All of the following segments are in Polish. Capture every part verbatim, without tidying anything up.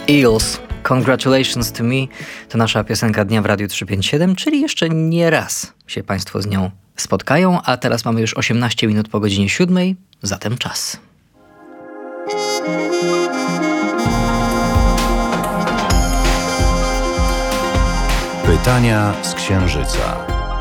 Eels, Congratulations to Me, to nasza piosenka dnia w Radiu trzysta pięćdziesiąt siedem, czyli jeszcze nie raz się Państwo z nią spotkają, a teraz mamy już osiemnaście minut po godzinie siódmej, zatem czas. Pytania z Księżyca.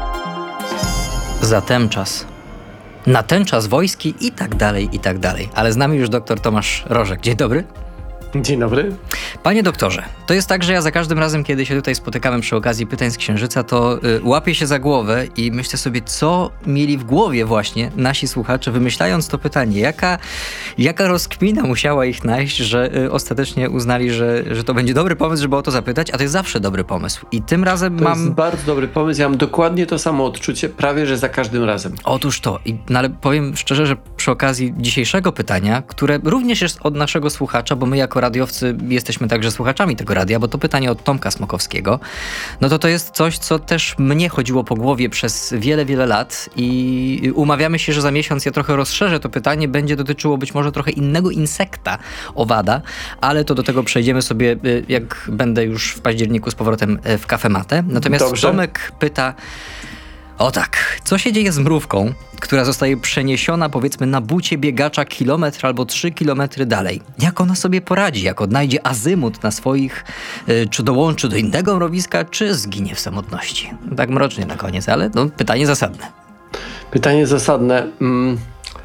Zatem czas. Na ten czas wojski i tak dalej, i tak dalej. Ale z nami już doktor Tomasz Rożek. Dzień dobry. Dzień dobry. Panie doktorze, to jest tak, że ja za każdym razem, kiedy się tutaj spotykamy przy okazji pytań z Księżyca, to y, łapię się za głowę i myślę sobie, co mieli w głowie właśnie nasi słuchacze, wymyślając to pytanie. Jaka, jaka rozkmina musiała ich naść, że y, ostatecznie uznali, że, że to będzie dobry pomysł, żeby o to zapytać, a to jest zawsze dobry pomysł. I tym razem to mam... To jest bardzo dobry pomysł. Ja mam dokładnie to samo odczucie, prawie że za każdym razem. Otóż to. I, no ale powiem szczerze, że przy okazji dzisiejszego pytania, które również jest od naszego słuchacza, bo my jako radiowcy jesteśmy także słuchaczami tego radia, bo to pytanie od Tomka Smokowskiego, no to to jest coś, co też mnie chodziło po głowie przez wiele, wiele lat i umawiamy się, że za miesiąc ja trochę rozszerzę to pytanie, będzie dotyczyło być może trochę innego insekta, owada, ale to do tego przejdziemy sobie, jak będę już w październiku z powrotem w Kafematę. Natomiast Dobrze. Tomek pyta, o tak, co się dzieje z mrówką, która zostaje przeniesiona powiedzmy na bucie biegacza kilometr albo trzy kilometry dalej? Jak ona sobie poradzi? Jak odnajdzie azymut na swoich, y, czy dołączy do innego mrowiska, czy zginie w samotności? Tak mrocznie na koniec, ale no, pytanie zasadne. Pytanie zasadne. Mm.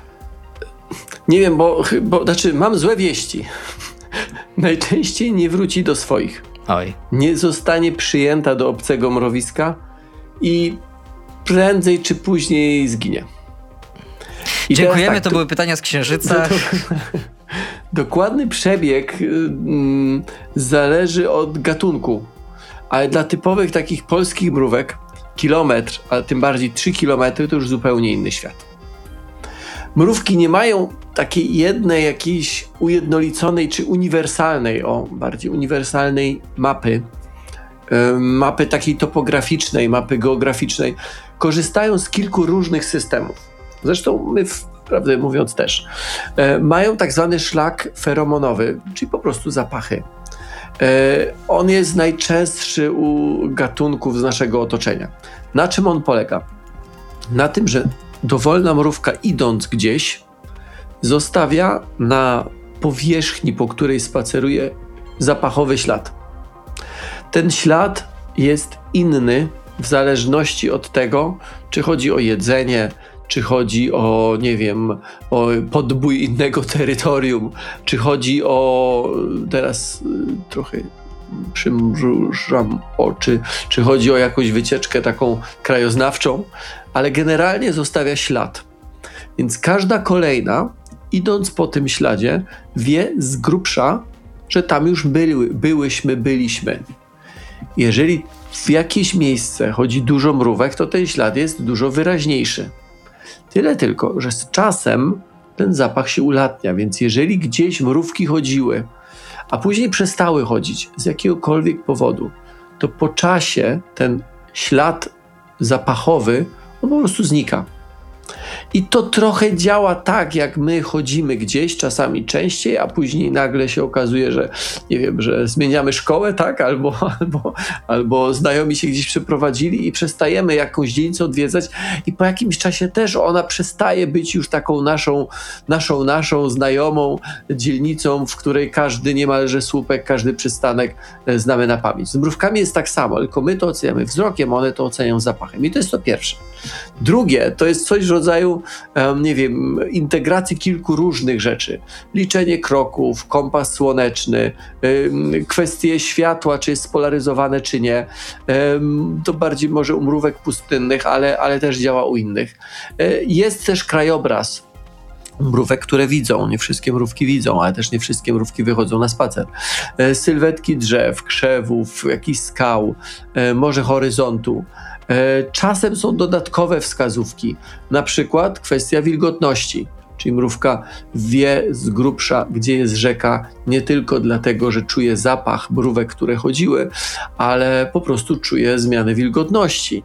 Nie wiem, bo, bo znaczy mam złe wieści. Najczęściej nie wróci do swoich. Oj. Nie zostanie przyjęta do obcego mrowiska i prędzej czy później zginie. I Dziękujemy, tak, to były pytania z Księżyca. To, to, dokładny przebieg mm, zależy od gatunku, ale dla typowych takich polskich mrówek kilometr, a tym bardziej trzy kilometry to już zupełnie inny świat. Mrówki nie mają takiej jednej jakiejś ujednoliconej czy uniwersalnej, o bardziej uniwersalnej mapy, mapy takiej topograficznej, mapy geograficznej. Korzystają z kilku różnych systemów. Zresztą my, prawdę mówiąc też, e, mają tak zwany szlak feromonowy, czyli po prostu zapachy. E, on jest najczęstszy u gatunków z naszego otoczenia. Na czym on polega? Na tym, że dowolna mrówka idąc gdzieś zostawia na powierzchni, po której spaceruje, zapachowy ślad. Ten ślad jest inny w zależności od tego, czy chodzi o jedzenie, czy chodzi o, nie wiem, o podbój innego terytorium, czy chodzi o, teraz trochę przymrużam oczy, czy chodzi o jakąś wycieczkę taką krajoznawczą, ale generalnie zostawia ślad. Więc każda kolejna, idąc po tym śladzie, wie z grubsza, że tam już były, byłyśmy, byliśmy. Jeżeli w jakieś miejsce chodzi dużo mrówek, to ten ślad jest dużo wyraźniejszy. Tyle tylko, że z czasem ten zapach się ulatnia, więc jeżeli gdzieś mrówki chodziły, a później przestały chodzić z jakiegokolwiek powodu, to po czasie ten ślad zapachowy on po prostu znika. I to trochę działa tak, jak my chodzimy gdzieś, czasami częściej, a później nagle się okazuje, że nie wiem, że zmieniamy szkołę, tak? Albo, albo, albo znajomi się gdzieś przeprowadzili i przestajemy jakąś dzielnicę odwiedzać i po jakimś czasie też ona przestaje być już taką naszą, naszą, naszą znajomą dzielnicą, w której każdy niemalże słupek, każdy przystanek znamy na pamięć. Z mrówkami jest tak samo, tylko my to oceniamy wzrokiem, one to oceniają zapachem. I to jest to pierwsze. Drugie, to jest coś w rodzaju, nie wiem, integracji kilku różnych rzeczy. Liczenie kroków, kompas słoneczny, kwestie światła, czy jest spolaryzowane, czy nie. To bardziej może u mrówek pustynnych, ale, ale też działa u innych. Jest też krajobraz mrówek, które widzą. Nie wszystkie mrówki widzą, ale też nie wszystkie mrówki wychodzą na spacer. Sylwetki drzew, krzewów, jakichś skał, może horyzontu. Czasem są dodatkowe wskazówki, na przykład kwestia wilgotności. Czyli mrówka wie z grubsza, gdzie jest rzeka, nie tylko dlatego, że czuje zapach mrówek, które chodziły, ale po prostu czuje zmianę wilgotności,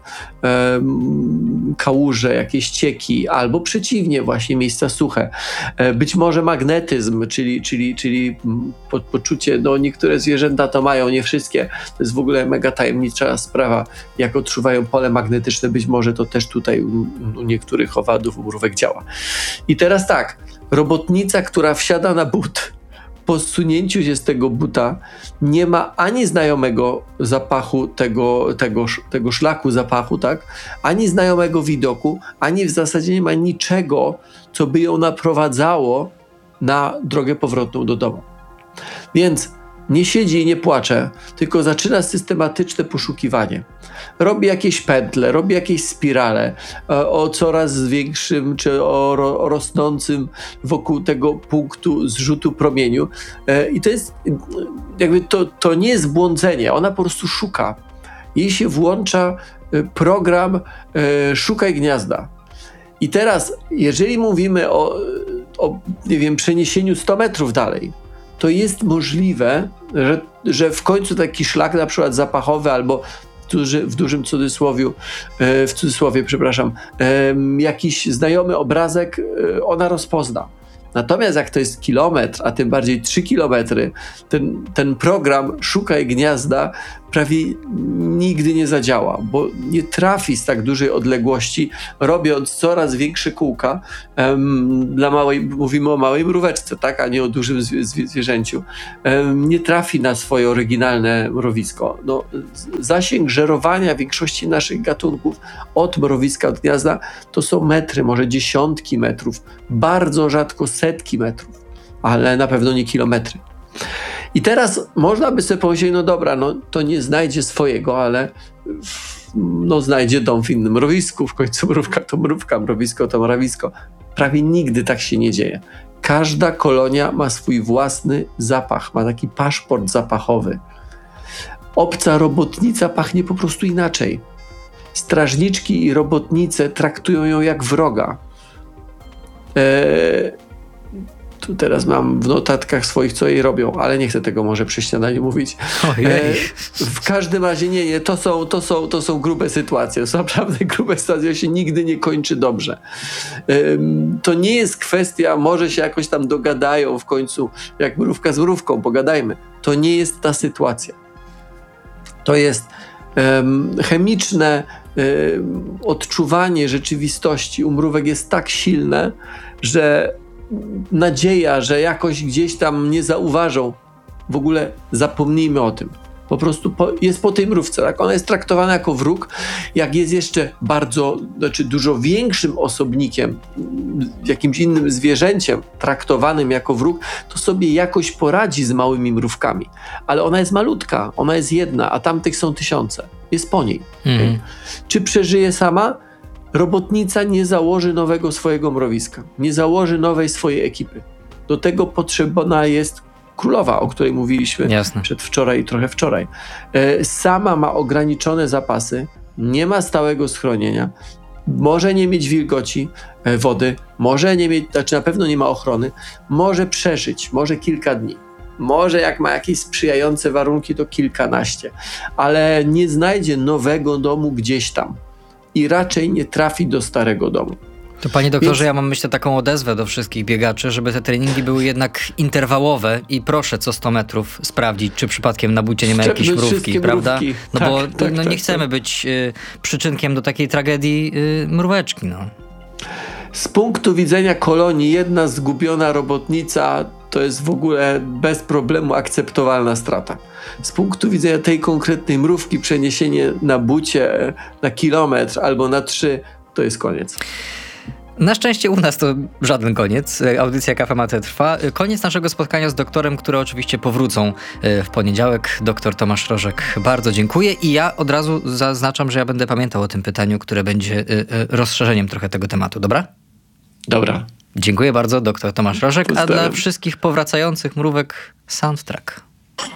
ehm, kałuże, jakieś cieki, albo przeciwnie, właśnie miejsca suche. E, być może magnetyzm, czyli, czyli, czyli po, poczucie, no niektóre zwierzęta to mają, nie wszystkie. To jest w ogóle mega tajemnicza sprawa, jak odczuwają pole magnetyczne, być może to też tutaj u, u niektórych owadów, u mrówek działa. I teraz tak, robotnica, która wsiada na but, po zsunięciu się z tego buta nie ma ani znajomego zapachu, tego, tego, tego szlaku zapachu, tak? Ani znajomego widoku, ani w zasadzie nie ma niczego, co by ją naprowadzało na drogę powrotną do domu. Więc nie siedzi i nie płacze, tylko zaczyna systematyczne poszukiwanie. Robi jakieś pętle, robi jakieś spirale o coraz większym czy o, ro, o rosnącym wokół tego punktu zrzutu promieniu. I to jest jakby to, to nie jest błądzenie, ona po prostu szuka. Jej się włącza program Szukaj Gniazda. I teraz, jeżeli mówimy o, o nie wiem, przeniesieniu sto metrów dalej, to jest możliwe, że, że w końcu taki szlak na przykład zapachowy albo w, duży, w dużym cudzysłowiu, w cudzysłowie, przepraszam, jakiś znajomy obrazek ona rozpozna. Natomiast jak to jest kilometr, a tym bardziej trzy kilometry, ten, ten program Szukaj Gniazda prawie nigdy nie zadziała, bo nie trafi z tak dużej odległości, robiąc coraz większe kółka. Um, dla małej, mówimy o małej mróweczce, tak, a nie o dużym zwie, zwierzęciu. Um, nie trafi na swoje oryginalne mrowisko. No, zasięg żerowania większości naszych gatunków od mrowiska, od gniazda to są metry, może dziesiątki metrów, bardzo rzadko setki metrów, ale na pewno nie kilometry. I teraz można by sobie powiedzieć, no dobra, no to nie znajdzie swojego, ale no znajdzie dom w innym mrowisku, w końcu mrówka to mrówka, mrowisko to mrowisko. Prawie nigdy tak się nie dzieje. Każda kolonia ma swój własny zapach, ma taki paszport zapachowy. Obca robotnica pachnie po prostu inaczej. Strażniczki i robotnice traktują ją jak wroga. Eee, Tu teraz mam w notatkach swoich, co jej robią, ale nie chcę tego może przy śniadaniu mówić. E, w każdym razie nie, nie, to są, to są, to są grube sytuacje. Są naprawdę grube sytuacje, to się nigdy nie kończy dobrze. E, to nie jest kwestia, może się jakoś tam dogadają w końcu, jak mrówka z mrówką, pogadajmy. To nie jest ta sytuacja. To jest um, chemiczne um, odczuwanie rzeczywistości u mrówek jest tak silne, że nadzieja, że jakoś gdzieś tam nie zauważą, w ogóle zapomnijmy o tym. Po prostu po, jest po tej mrówce, tak? Ona jest traktowana jako wróg. Jak jest jeszcze bardzo, znaczy dużo większym osobnikiem, jakimś innym zwierzęciem traktowanym jako wróg, to sobie jakoś poradzi z małymi mrówkami. Ale ona jest malutka, ona jest jedna, a tamtych są tysiące. Jest po niej. Mhm. Okay? Czy przeżyje sama? Robotnica nie założy nowego swojego mrowiska, nie założy nowej swojej ekipy. Do tego potrzebna jest królowa, o której mówiliśmy Jasne. przedwczoraj i trochę wczoraj. E, sama ma ograniczone zapasy, nie ma stałego schronienia, może nie mieć wilgoci e, wody, może nie mieć, znaczy na pewno nie ma ochrony, może przeżyć, może kilka dni. Może jak ma jakieś sprzyjające warunki, to kilkanaście, ale nie znajdzie nowego domu gdzieś tam. I raczej nie trafi do starego domu. To panie doktorze, Więc... ja mam myślę taką odezwę do wszystkich biegaczy, żeby te treningi były jednak interwałowe i proszę co sto metrów sprawdzić, czy przypadkiem na bucie nie ma jakiejś mrówki, prawda? Mrówki. No tak, bo tak, no, tak, nie chcemy tak. być y, przyczynkiem do takiej tragedii y, mróweczki. No. Z punktu widzenia kolonii jedna zgubiona robotnica to jest w ogóle bez problemu akceptowalna strata. Z punktu widzenia tej konkretnej mrówki przeniesienie na bucie na kilometr albo na trzy to jest koniec. Na szczęście u nas to żaden koniec. Audycja Kafe Mate trwa. Koniec naszego spotkania z doktorem, które oczywiście powrócą w poniedziałek. Doktor Tomasz Rożek, bardzo dziękuję i ja od razu zaznaczam, że ja będę pamiętał o tym pytaniu, które będzie rozszerzeniem trochę tego tematu, dobra? Dobra. Dziękuję bardzo, doktor Tomasz Rożek, a dla wszystkich powracających mrówek soundtrack.